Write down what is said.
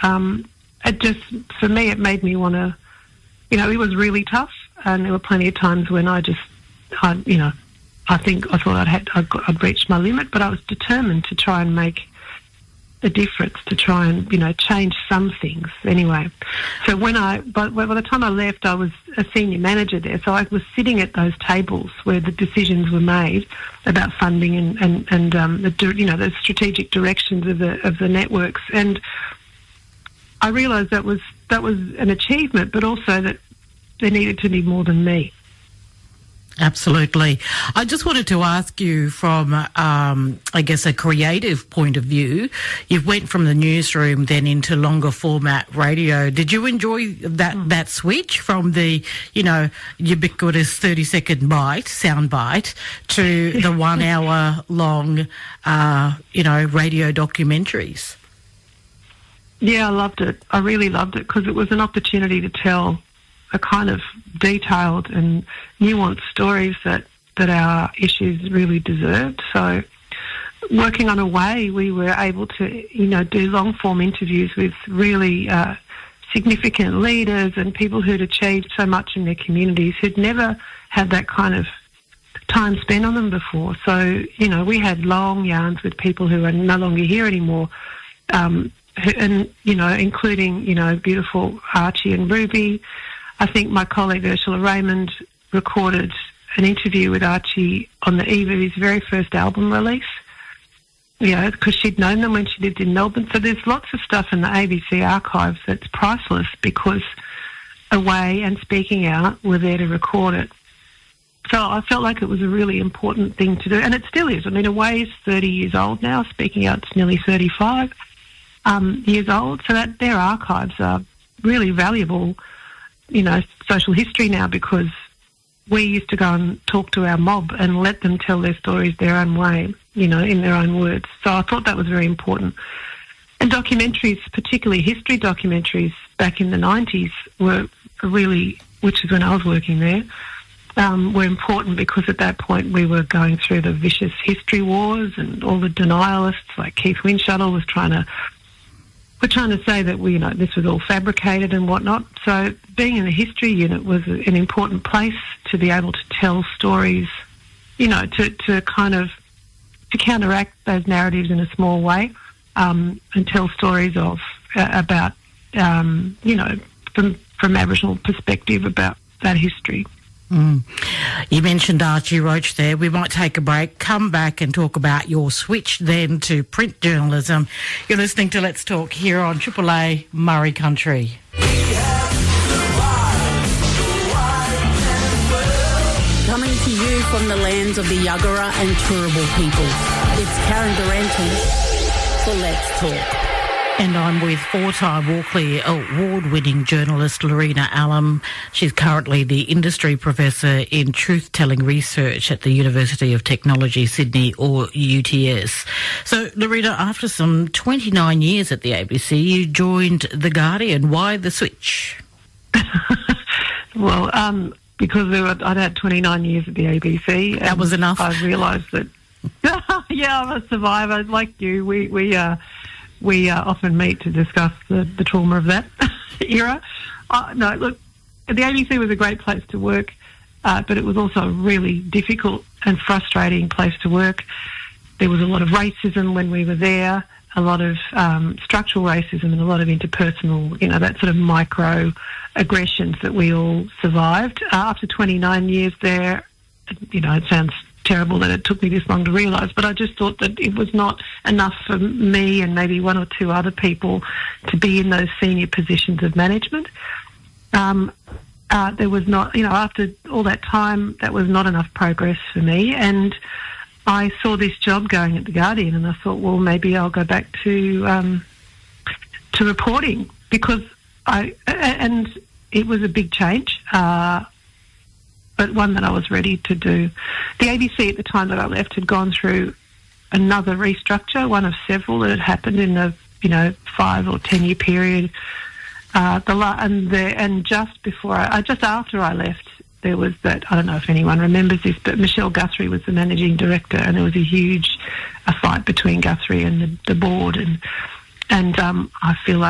it just, for me, it made me want to, it was really tough, and there were plenty of times when I thought I'd reached my limit, but I was determined to try and make a difference, to try and, change some things anyway. So by the time I left, I was a senior manager there, so I was sitting at those tables where the decisions were made about funding and the strategic directions of the networks, and I realised that was an achievement, but also that there needed to be more than me. Absolutely. I just wanted to ask you from, I guess, a creative point of view. You went from the newsroom then into longer format radio. Did you enjoy that switch from the, ubiquitous 30-second sound bite to the 1 hour long, radio documentaries? Yeah, I loved it. I really loved it because it was an opportunity to tell a kind of detailed and nuanced stories that our issues really deserved. So working on Away, we were able to, do long-form interviews with really significant leaders and people who'd achieved so much in their communities who'd never had that kind of time spent on them before. So, we had long yarns with people who are no longer here anymore, including, beautiful Archie and Ruby. I think my colleague Ursula Raymond recorded an interview with Archie on the eve of his very first album release, because she'd known them when she lived in Melbourne. So there's lots of stuff in the ABC archives that's priceless because Away and Speaking Out were there to record it. So I felt like it was a really important thing to do, and it still is. I mean, Away is 30 years old now, Speaking Out's nearly 35 years old, so that their archives are really valuable social history now, because we used to go and talk to our mob and let them tell their stories their own way, in their own words. So I thought that was very important. And documentaries, particularly history documentaries back in the 90s, were really, which is when I was working there, were important because at that point we were going through the vicious history wars, and all the denialists like Keith Windshuttle were trying to say that this was all fabricated and whatnot. So being in the history unit was an important place to be able to tell stories, to counteract those narratives in a small way, and tell stories about from Aboriginal perspective about that history. You mentioned Archie Roach there. We might take a break, come back and talk about your switch then to print journalism. You're listening to Let's Talk here on Triple A Murray Country. Coming to you from the lands of the Yuggera and Turrbal peoples, it's Karen Durante for Let's Talk. And I'm with four-time Walkley award-winning journalist Lorena Allam. She's currently the industry professor in truth-telling research at the University of Technology, Sydney, or UTS. So, Lorena, after some 29 years at the ABC, you joined The Guardian. Why the switch? Well, because I'd had 29 years at the ABC. That was enough? I realised that, yeah, I'm a survivor. Like you, we often meet to discuss the trauma of that era. No, look, the ABC was a great place to work, but it was also a really difficult and frustrating place to work. There was a lot of racism when we were there, a lot of structural racism and a lot of interpersonal, that sort of micro aggressions that we all survived. After 29 years there, it sounds terrible that it took me this long to realise, but I just thought that it was not enough for me and maybe one or two other people to be in those senior positions of management. There was not, after all that time, that was not enough progress for me, and I saw this job going at The Guardian and I thought, well, maybe I'll go back to reporting, because and it was a big change, but one that I was ready to do. The ABC at the time that I left had gone through another restructure, one of several that had happened in the 5 or 10 year period. And just after I left, there was that, I don't know if anyone remembers this, but Michelle Guthrie was the managing director, and there was a fight between Guthrie and the board, and I feel like